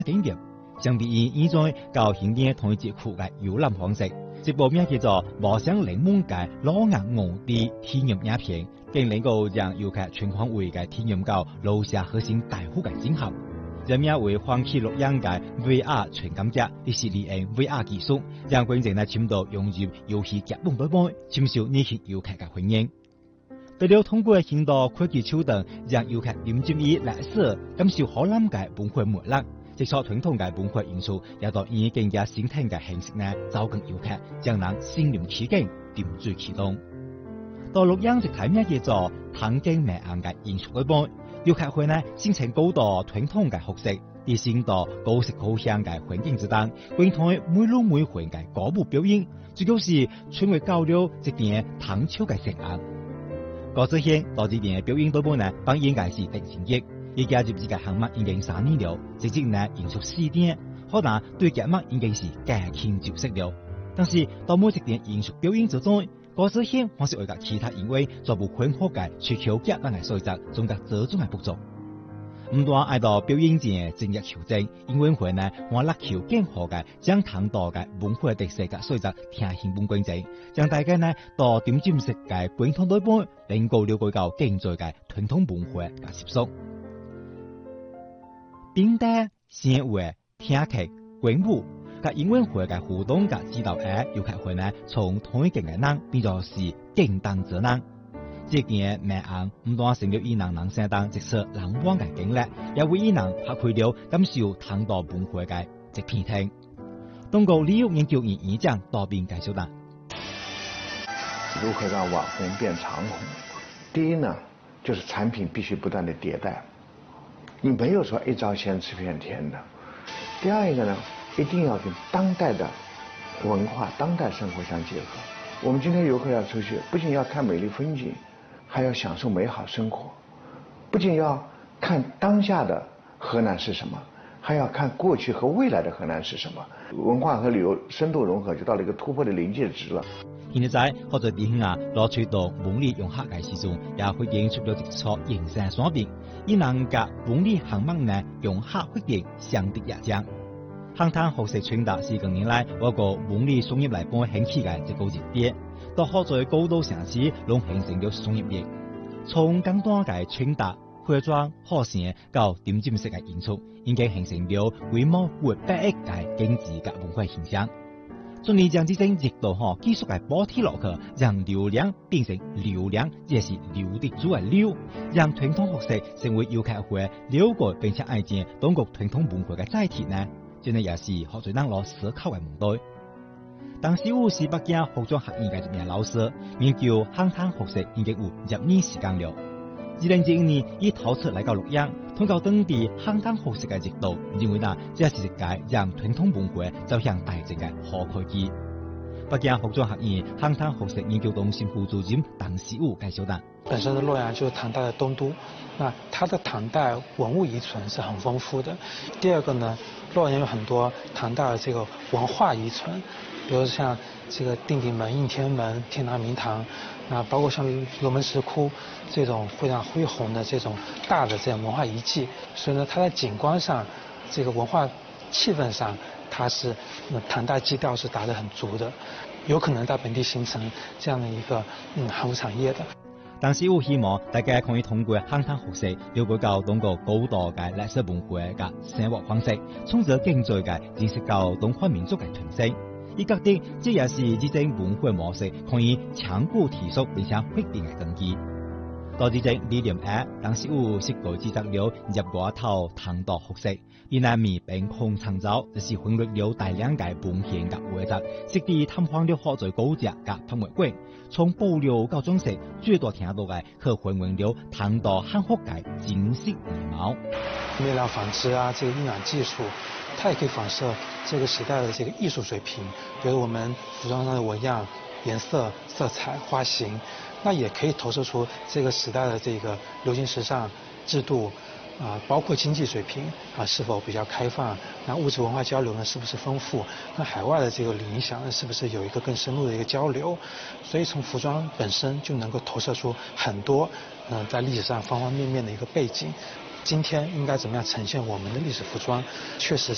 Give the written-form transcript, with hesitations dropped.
景點，相比於現在較現代同一節課嘅遊覽方式，這部名叫做《無聲檸檬嘅老鴨鵝的體驗影片》，更能夠讓遊客全方位嘅體驗到樓下核心大湖嘅景象。這名為歡喜錄影嘅 VR 傳感者，迪士尼 VR 技術，讓觀眾呢深度融入遊戲劇本內部，深受年輕遊客嘅歡迎。除了通過現代科技手段，讓遊客沉浸於歷史，感受海南嘅文化魅力，接觸傳統嘅文化元素，也到以更加生態嘅形式呢，招緊遊客，將人身臨其境，沉醉其中。到錄影就睇咩叫做湯景明暗嘅藝術內部。遊客會呢形成高度傳統嘅特色，啲先到高色高香嘅環境之中，觀看每路每環嘅歌舞表演，主要是傳為交流一點唐朝嘅聲音。郭子謙到這點表演內部呢，幫應該是定情節，而家入呢個項目已經3年了，直接呢演出4點，可能對節目已經是駕輕就熟了。但是到每一點藝術表演之中，郭子謙還是為個其他因為做不混合嘅需求極端嘅所在，中間這種嘅不足。唔單愛到表演前正日求證，因為會呢我力求更好嘅將唐代嘅文化特色嘅所在聽興本觀眾，將大家呢到點進式嘅觀眾內部，能夠了解到更多嘅傳統文化嘅習俗。並帶先會聽劇觀舞。個英文會嘅互動嘅指導遊客會呢，從同一個嘅人變作是更當之人。這件名案唔單成了以人人生當即是難忘嘅經歷，也為以人發揮了感受唐代文化嘅一片天。東國理育研究院院長杜斌介紹道： 如何讓網紅變長紅？第一呢，就是產品必須不斷的迭代，你沒有說一招鮮吃遍天的。第二一個呢，一定要跟當代的文化、當代生活相結合。我們今天遊客要出去，不僅要看美麗風景，還要享受美好生活。不僅要看當下的河南是什麼，還要看過去和未來的河南是什麼。文化和旅遊深度融合，就到了一個突破的臨界值了。 現在好在地方攞出到文理融合嘅時鐘，也會演出了一出人生雙變，以能甲文理項目呢融合決定相得益彰。航灘學習傳達是近年來我個文理商業來幫興起嘅一個熱點，到好在高度城市攏形成了商業業。從簡單嘅傳達、化妝、學成到點進式嘅演出，已經形成了規模逾100億嘅經濟嘅文化現象。盡力將這種熱度技術嘅補貼落去，讓流量變成流量，也是留得住嘅流，讓傳統學習成為遊客會了解並且愛見中國傳統文化嘅載體呢？真係也是學最人攞思考嘅問題。當時我是北京服裝學院嘅一名老師，研究航灘學習已經有10年時間了。2011年以陶瓷來到錄影，通過當地航灘學習嘅熱度，認為呢這是一個讓傳統文化走向大眾嘅好契機。北京服裝學院航灘學習研究中心副主任鄧希武介紹道： 本身的洛陽就是唐代的東都，那它的唐代文物遺存是很豐富的。第二個呢，洛陽有很多唐代的這個文化遺存，比如像這個定鼎門、應天門、天堂明堂，啊，包括像龍門石窟這種非常恢宏的這種大的這種文化遺跡，所以呢，它在景觀上，這個文化氣氛上，它是唐代基調是打得很足的，有可能在本地形成這樣的一個航務產業的。 但是我希望大家可以通過航灘學習，了解到中國高度嘅歷史文化嘅生活方式，從而更多嘅認識到東方民族嘅特色。而覺得這也是這種文化模式可以長久持續並且穩定嘅根基。到這種理念下，當時我是改制作了入外頭唐代學習，而南面並空創造，就是混入了大量嘅文獻嘅畫質，使地探訪了好在高質嘅博物館，從保留到裝飾，最多聽到嘅可還原了唐代漢學嘅精色面貌。 面料紡織啊，這個印染技術，它也可以反射這個時代的這個藝術水平，比如我們服裝上的紋樣、顏色、色彩、花型，那也可以投射出這個時代的這個流行時尚制度啊，包括經濟水平啊是否比較開放，那物質文化交流呢是不是豐富，那海外的這個影響呢是不是有一個更深入的一個交流，所以從服裝本身就能夠投射出很多在歷史上方方面面的一個背景。今天應該怎麼樣呈現我們的歷史服裝，確實